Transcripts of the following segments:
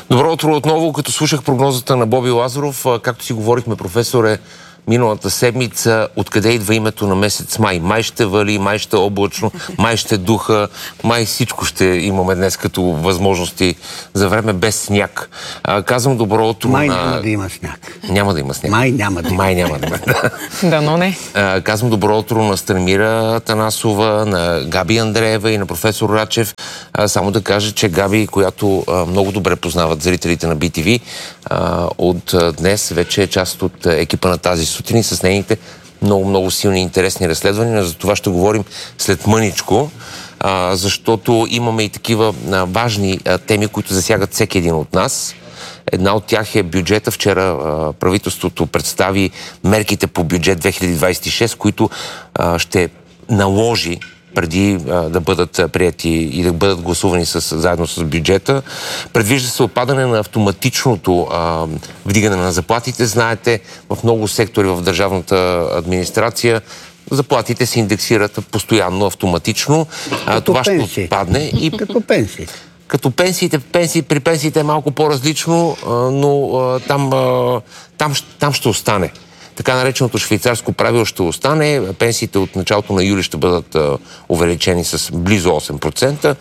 Добро утро отново. Като слушах прогнозата на Боби Лазаров, както си говорихме, професоре, миналата седмица, откъде идва името на месец май. Май ще вали, май ще облачно, май ще духа, май всичко ще имаме днес като възможности за време без сняг. Казвам добро утро май няма да има сняг. Няма да има сняг. Май няма да има. Май няма да има. Да, но не. Казвам добро утро на Станимира Танасова, на Габи Андреева и на професор Рачев. Само да кажа, че Габи, която много добре познават зрителите на BTV, от днес вече е част от екипа на тази сутрин с нейните много силни и интересни разследвания. За това ще говорим след мъничко, защото имаме и такива важни теми, които засягат всеки един от нас. Една от тях е бюджета. Вчера правителството представи мерките по бюджет 2026, които ще наложи преди да бъдат прияти и да бъдат гласувани заедно с бюджета. Предвижда се отпадане на автоматичното вдигане на заплатите. Знаете, в много сектори в държавната администрация заплатите се индексират постоянно, автоматично. Това ще отпадне. Като пенсиите. Като при пенсиите е малко по-различно, но там ще остане. Така нареченото швейцарско правило ще остане. Пенсиите от началото на юли ще бъдат увеличени с близо 8%,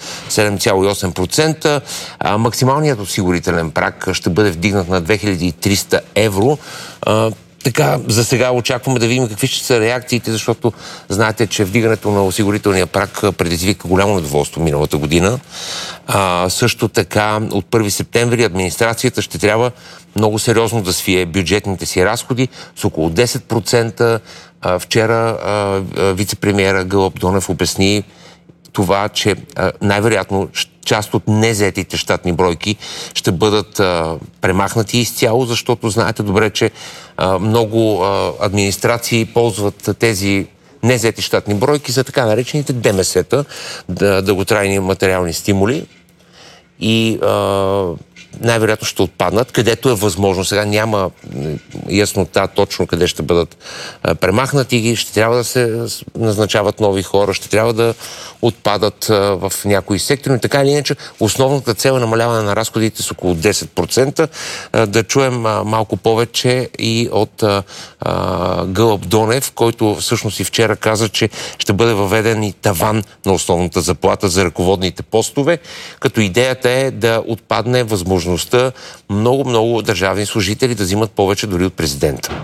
7,8%. Максималният осигурителен праг ще бъде вдигнат на 2300 евро. Така, за сега очакваме да видим какви ще са реакциите, защото знаете, че вдигането на осигурителния праг предизвика голямо недоволство миналата година. Също така, от 1 септември администрацията ще трябва много сериозно да свие бюджетните си разходи с около 10%. Вчера вице-премиера Гълъб Донев обясни това, че най-вероятно част от незаетите щатни бройки ще бъдат премахнати изцяло, защото знаете добре, че много администрации ползват тези незаети щатни бройки за така наречените ДМС-та, дълготрайни материални стимули, и най-вероятно ще отпаднат, където е възможно. Сега няма яснота точно къде ще бъдат премахнати, ще трябва да се назначават нови хора, ще трябва да отпадат в някои сектори, но така или иначе основната цел е намаляване на разходите с около 10%. Да чуем малко повече и от Гълъб Донев, който всъщност и вчера каза, че ще бъде въведен и таван на основната заплата за ръководните постове, като идеята е да отпадне възможността много държавни служители да взимат повече дори от президента.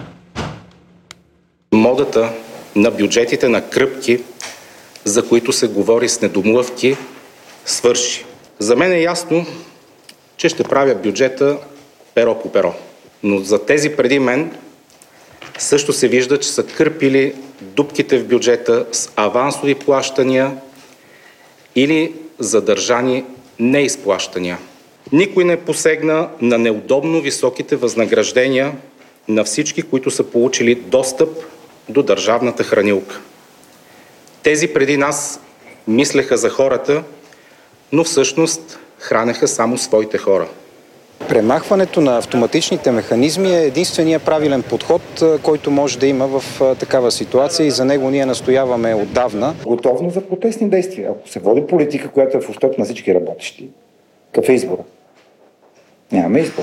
Модата на бюджетите на кръпки, за които се говори с недомлъвки, свърши. За мен е ясно, че ще правя бюджета перо по перо. Но за тези преди мен също се вижда, че са кърпили дупките в бюджета с авансови плащания или задържани неизплащания. Никой не посегна на неудобно високите възнаграждения на всички, които са получили достъп до държавната хранилка. Тези преди нас мислеха за хората, но всъщност хранеха само своите хора. Премахването на автоматичните механизми е единствения правилен подход, който може да има в такава ситуация, и за него ние настояваме отдавна. Готовност за протестни действия. Ако се води политика, която е в ущърб на всички работещи, какъв е избора? Нямаме избор.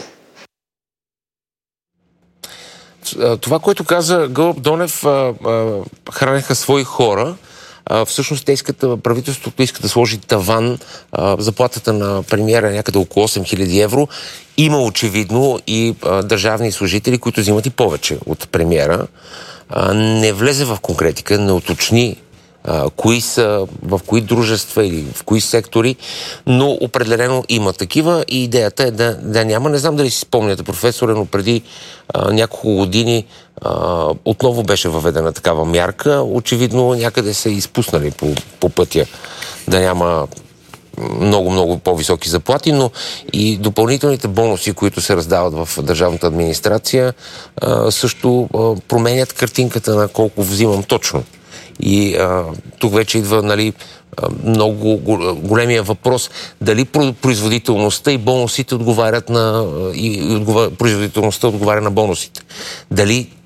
Това, което каза Гълъб Донев, хранеха свои хора. Всъщност правителството иска да сложи таван. Заплатата на премиера е някъде около 8000 евро. Има очевидно и държавни служители, които взимат и повече от премиера. Не влезе в конкретика, не уточни кои са, в кои дружества или в кои сектори, но определено има такива и идеята е да няма. Не знам дали си спомняте, професоре, но преди няколко години отново беше въведена такава мярка. Очевидно някъде са изпуснали по пътя да няма много по-високи заплати, но и допълнителните бонуси, които се раздават в държавната администрация, също променят картинката на колко взимам точно. И тук вече идва много големия въпрос дали производителността и бонусите отговарят производителността отговаря на бонусите. Дали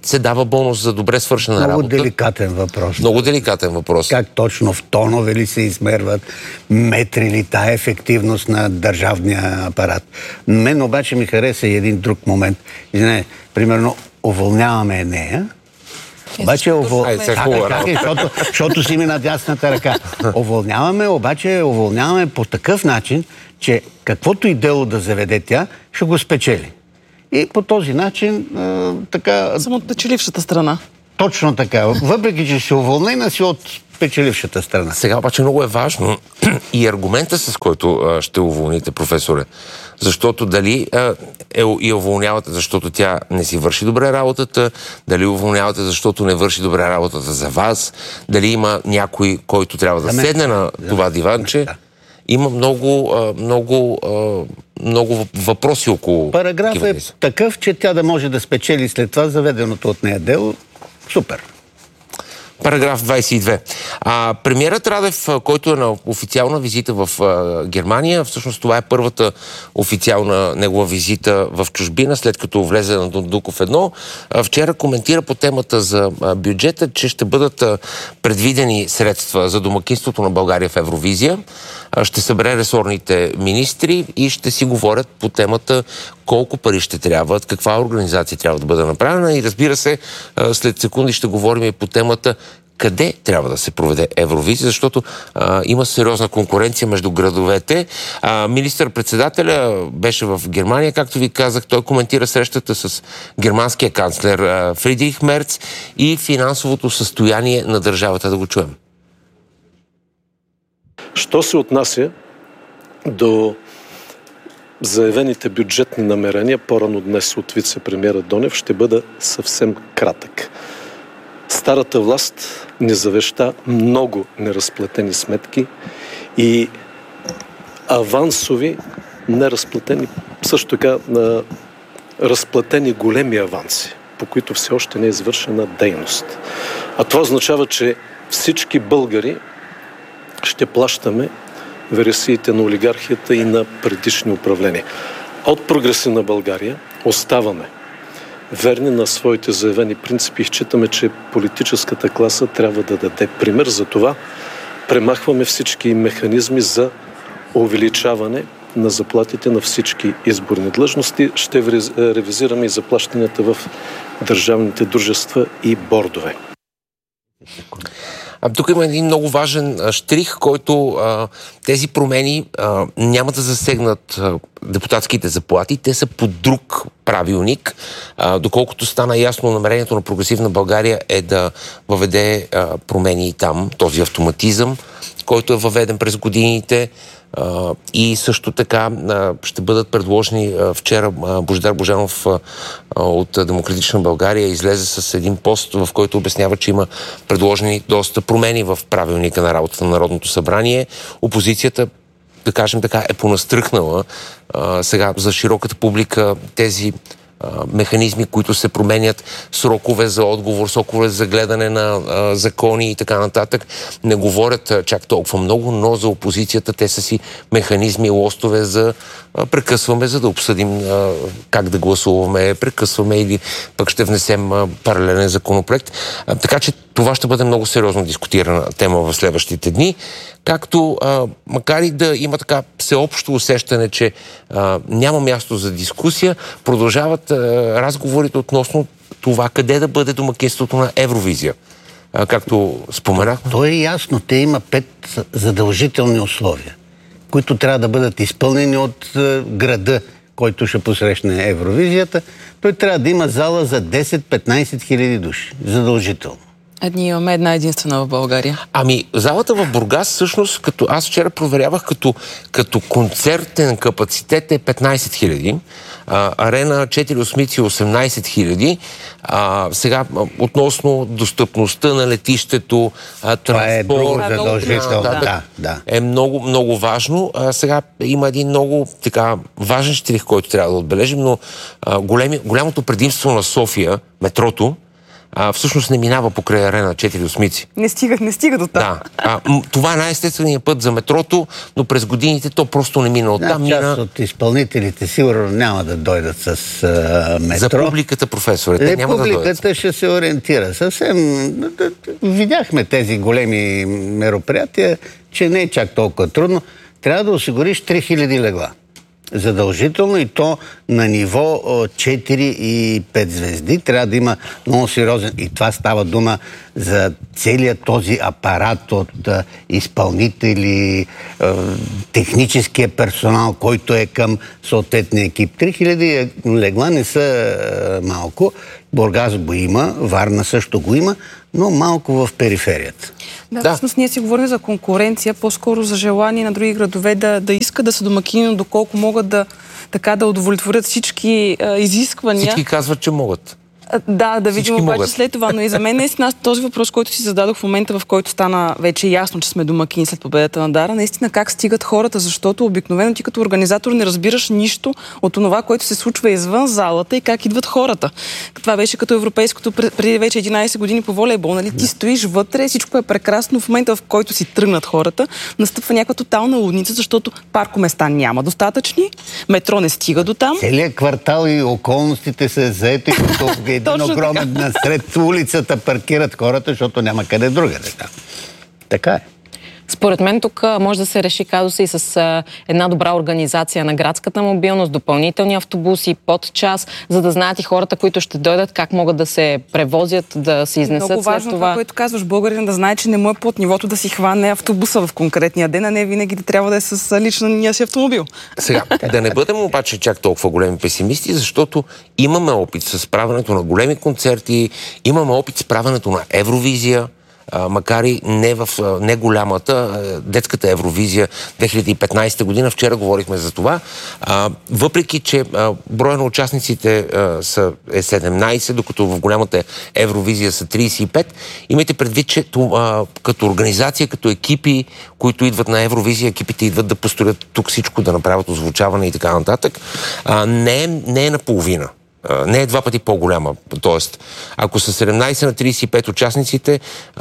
се дава бонус за добре свършена Много работа. деликатен въпрос. Много деликатен въпрос. Как точно в тонове ли се измерват, метри ли тая ефективност на държавния апарат? Мен обаче ми хареса и един друг момент. Извине, примерно, уволняваме нея, обаче защото си ми на дясната ръка. Уволняваме по такъв начин, че каквото и дело да заведе тя, ще го спечели. И по този начин така... Само от печелившата страна. Точно така. Въпреки, че ще уволнена си от печелившата страна. Сега обаче много е важно и аргумента, с който ще уволните, професоре. Защото дали я уволнявате, защото тя не си върши добре работата, дали уволнявате, защото не върши добре работата за вас, дали има някой, който трябва да седне на това диванче. Има много въпроси около... Параграф е такъв, че тя да може да спечели след това заведеното от нея дело. Супер. Параграф 22. Премиерът Радев, който е на официална визита в Германия, всъщност това е първата официална негова визита в чужбина, след като влезе на Дондуков 1, вчера коментира по темата за бюджета, че ще бъдат предвидени средства за домакинството на България в Евровизия. Ще събере ресорните министри и ще си говорят по темата колко пари ще трябват, каква организация трябва да бъде направена и разбира се, след секунди ще говорим и по темата къде трябва да се проведе Евровизия, защото има сериозна конкуренция между градовете. Министър-председателя беше в Германия, както ви казах, той коментира срещата с германския канцлер Фридрих Мерц и финансовото състояние на държавата. Да го чуем. Що се отнася до заявените бюджетни намерения, по-рано днес от вице-премиера Донев, ще бъда съвсем кратък. Старата власт ни завеща много неразплатени сметки и авансови неразплатени, също така разплатени големи аванси, по които все още не е извършена дейност. А това означава, че всички българи ще плащаме вересиите на олигархията и на предишни управления. От Прогресивна България оставаме верни на своите заявени принципи и считаме, че политическата класа трябва да даде пример. За това премахваме всички механизми за увеличаване на заплатите на всички изборни длъжности. Ще ревизираме и заплащанията в държавните дружества и бордове. Тук има един много важен щрих, който тези промени няма да засегнат депутатските заплати. Те са по друг правилник. Доколкото стана ясно, намерението на Прогресивна България е да въведе промени и там, този автоматизъм, който е въведен през годините. И също така ще бъдат предложени вчера Божидар Божанов от Демократична България излезе с един пост, в който обяснява, че има предложени доста промени в правилника на работата на Народното събрание. Опозицията, да кажем така, е понастръхнала сега за широката публика тези механизми, които се променят, срокове за отговор, срокове за гледане на закони и така нататък, не говорят чак толкова много, но за опозицията те са си механизми, лостове за прекъсваме, за да обсъдим как да гласуваме, прекъсваме или пък ще внесем паралелен законопроект. Така че това ще бъде много сериозно дискутирана тема в следващите дни, както макар и да има така всеобщо усещане, че няма място за дискусия, продължават разговорите относно това къде да бъде домакинството на Евровизия. Както споменах. То е ясно. Те има 5 задължителни условия, които трябва да бъдат изпълнени от града, който ще посрещне Евровизията. Той трябва да има зала за 10-15 хиляди души. Задължително. Ние имаме една единствена в България. Залата в Бургас, всъщност, като аз вчера проверявах, като концертен капацитет е 15 хиляди. Арена 4 осмици 18 хиляди. Сега, относно достъпността на летището, това е друго задължително. Да. Е много, много важно. Сега има един много така важен щрих, който трябва да отбележим, но голямото предимство на София, метрото, всъщност не минава покрай Арена 4/8. Не стига до там. Да. Това е най-естественият път за метрото, но през годините то просто не мина оттам. Част от изпълнителите сигурно няма да дойдат с метро. За публиката, професоре, те няма да дойдат. Публиката ще се ориентира. Съвсем видяхме тези големи мероприятия, че не е чак толкова трудно. Трябва да осигуриш 3000 легла. Задължително, и то на ниво 4 и 5 звезди. Трябва да има много сериозен... И това става дума за целият този апарат от изпълнители, техническия персонал, който е към съответния екип. 3000 легла не са малко. Бургас го има, Варна също го има, но малко в периферията. Да, всъщност ние си говорим за конкуренция, по-скоро за желание на други градове да искат да са домакини, но доколко могат да удовлетворят всички изисквания. Всички казват, че могат. Да видим обаче след това, но и за мен наистина този въпрос, който си зададох в момента, в който стана вече ясно, че сме домакини след победата на Дара, наистина как стигат хората, защото обикновено ти като организатор не разбираш нищо от това, което се случва извън залата и как идват хората. Това беше като европейското преди вече 11 години по волейбол, нали? Ти стоиш вътре, всичко е прекрасно, в момента в който си тръгнат хората, настъпва някаква тотална лудница, защото паркоместа няма достатъчни, метро не стига до там. Целият квартал и околностите са заети, като един огромен насред улицата паркират хората, защото няма къде другаде. Така е. Според мен тук може да се реши казуса и с една добра организация на градската мобилност, допълнителни автобуси, под час, за да знаят и хората, които ще дойдат, как могат да се превозят, да се изнесат след това. Много важно това, което казваш, българин да знае, че не му е под нивото да си хване автобуса в конкретния ден, а не винаги да трябва да е с личния си автомобил. Сега, да не бъдем обаче чак толкова големи песимисти, защото имаме опит с правенето на големи концерти, имаме опит с правенето на Евровизия, макар и не голямата, детската Евровизия 2015 година. Вчера говорихме за това. Въпреки, че броя на участниците е 17, докато в голямата Евровизия са 35, имайте предвид, че като организация, като екипи, които идват на Евровизия, екипите идват да построят тук всичко, да направят озвучаване и така нататък, не е наполовина. Не е 2 пъти по-голяма. Тоест, ако са 17 на 35 участниците,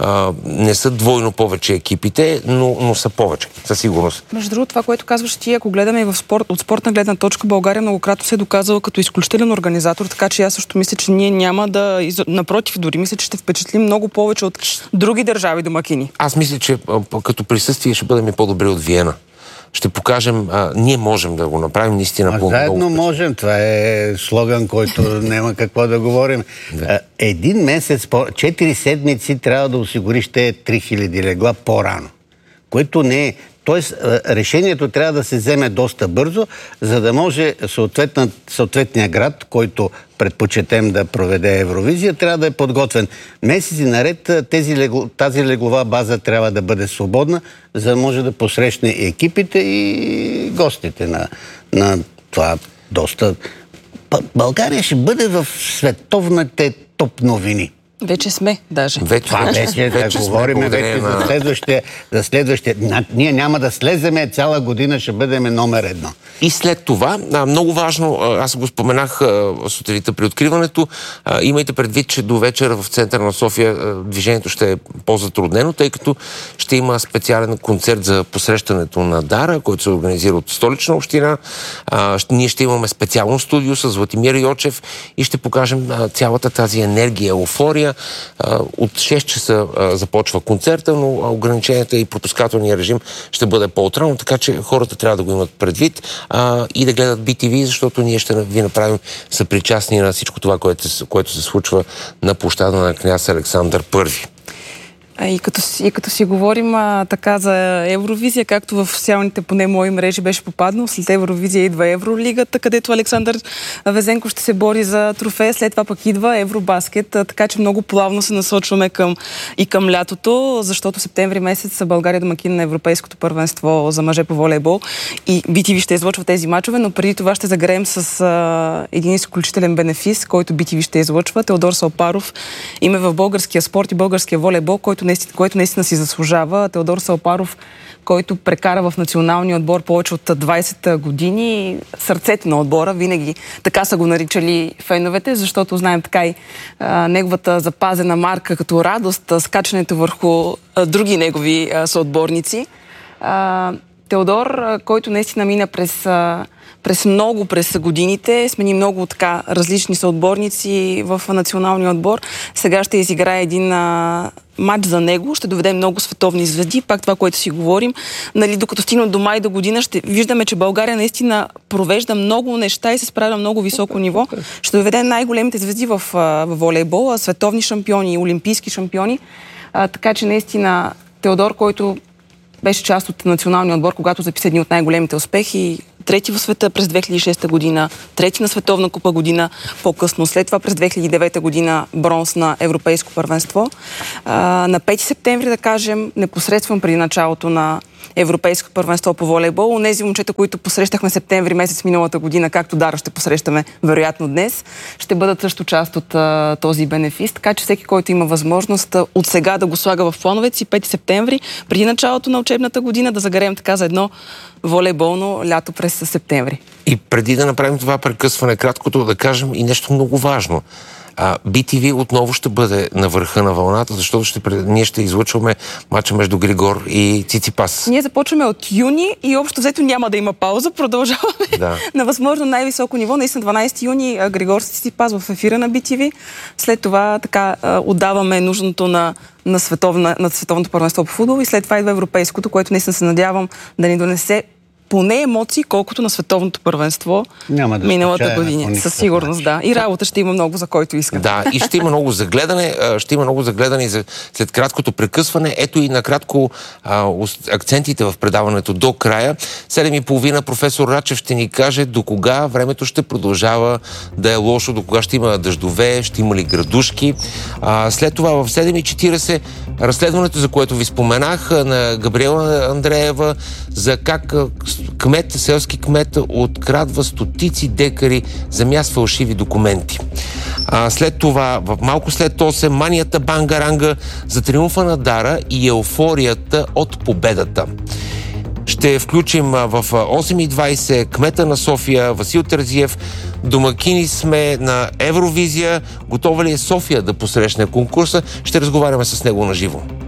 не са двойно повече екипите, но са повече, със сигурност. Между другото, това, което казваш ти, ако гледаме и от спортна гледна точка, България многократно се е доказала като изключителен организатор, така че аз също мисля, че ние няма да... Напротив, дори мисля, че ще впечатлим много повече от други държави домакини. Аз мисля, че като присъствие ще бъдем и по-добри от Виена. Ще покажем, ние можем да го направим наистина по-много. Заедно можем. Това е слоган, който няма какво да говорим. Да. Един месец, 4 седмици трябва да осигуриш те 3000 легла по-рано. Което не е... Тоест, решението трябва да се вземе доста бързо, за да може съответния град, който предпочетем да проведе Евровизия, трябва да е подготвен. Месеци наред тази леглова база трябва да бъде свободна, за да може да посрещне и екипите, и гостите на това доста... България ще бъде в световните топ новини. Вече сме, даже. Вече говорим вече за следващия. Ние няма да слеземе, цяла година ще бъдем номер 1. И след това, много важно, аз го споменах сутринта при откриването, имайте предвид, че до вечера в центъра на София движението ще е по-затруднено, тъй като ще има специален концерт за посрещането на Дара, който се организира от Столична община. Ние ще имаме специално студио с Златимир Йочев и ще покажем цялата тази енергия, еуфория. От 6 часа започва концерта, но ограниченията и пропускателния режим ще бъде по-отрано, така че хората трябва да го имат предвид и да гледат BTV, защото ние ще ви направим съпричастни на всичко това, което се случва на площада на княз Александър I. И като си говорим така за Евровизия, както в социалните поне мои мрежи беше попаднал, след Евровизия идва Евролигата, където Александър Везенков ще се бори за трофея, след това пък идва Евробаскет, така че много плавно се насочваме към лятото, защото септември месец България домакин на Европейското първенство за мъже по волейбол и BTV ще излъчва тези мачове, но преди това ще загреем с един изключителен бенефис, който BTV ще излъчва. Теодор Салпаров, име в българския спорт и българския волейбол, който което наистина си заслужава. Теодор Салпаров, който прекара в националния отбор повече от 20 години. Сърцето на отбора, винаги така са го наричали феновете, защото знаем така и неговата запазена марка като радост, скачането върху други негови съотборници. Теодор, който наистина мина през годините, смени много така различни съотборници в националния отбор. Сега ще изиграе един матч за него, ще доведе много световни звезди. Пак това, което си говорим, нали, докато стигнем до май до година, ще виждаме, че България наистина провежда много неща и се справя на много високо ниво. Ще доведе най-големите звезди в волейбола, световни шампиони, олимпийски шампиони. Така че наистина Теодор, който беше част от националния отбор, когато записа едни от най-големите успехи. Трети в света през 2006 година, трети на Световна купа година по-късно. След това през 2009 година бронз на Европейско първенство. На 5 септември, да кажем, непосредствено преди началото на Европейско първенство по волейбол. Онези момчета, които посрещахме септември месец миналата година, както Дара ще посрещаме вероятно днес, ще бъдат също част от този бенефис. Така че всеки, който има възможност от сега да го слага в плановете си, 5 септември, преди началото на учебната година, да загорем така за едно волейболно лято през септември. И преди да направим това прекъсване, краткото да кажем и нещо много важно. BTV отново ще бъде на върха на вълната, защото ние ще излъчваме мача между Григор и Циципас. Ние започваме от юни и общо взето няма да има пауза. Продължаваме на възможно най-високо ниво. Наистина 12 юни Григор с Циципас в ефира на BTV. След това така отдаваме нужното на световното първенство по футбол и след това идва европейското, което наистина се надявам да ни донесе поне емоции, колкото на световното първенство миналата година. Със сигурност, да. И работа ще има много, за който иска. Да, и ще има много за гледане. Ще има много за гледане след краткото прекъсване. Ето и накратко акцентите в предаването до края. 7:30 професор Рачев ще ни каже до кога времето ще продължава да е лошо, до кога ще има дъждове, ще има ли градушки. След това в 7:40 разследването, за което ви споменах, на Габриела Андреева, за как селски кмет открадва стотици декари земя с фалшиви документи. След това, малко след 8, манията бангаранга за триумфа на Дара и еуфорията от победата. Ще включим в 8:20 кмета на София Васил Терзиев. Домакини сме на Евровизия. Готова ли е София да посрещне конкурса? Ще разговаряме с него на живо.